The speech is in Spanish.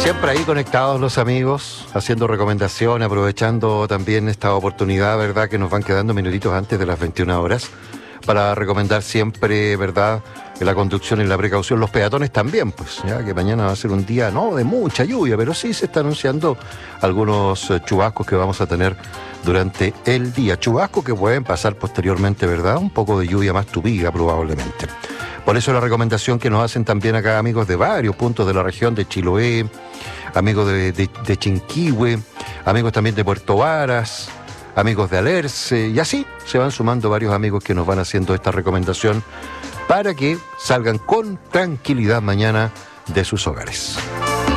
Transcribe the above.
Siempre ahí conectados los amigos, haciendo recomendaciones, aprovechando también esta oportunidad, ¿verdad? Que nos van quedando minutitos antes de las 21 horas para recomendar siempre, ¿verdad? La conducción y la precaución, los peatones también, pues, ya que mañana va a ser un día, no de mucha lluvia, pero sí se está anunciando algunos chubascos que vamos a tener durante el día. Chubascos que pueden pasar posteriormente, ¿verdad? Un poco de lluvia más tupida probablemente. Por eso la recomendación que nos hacen también acá amigos de varios puntos de la región de Chiloé, amigos de Chinquihue, amigos también de Puerto Varas, amigos de Alerce, y así se van sumando varios amigos que nos van haciendo esta recomendación para que salgan con tranquilidad mañana de sus hogares.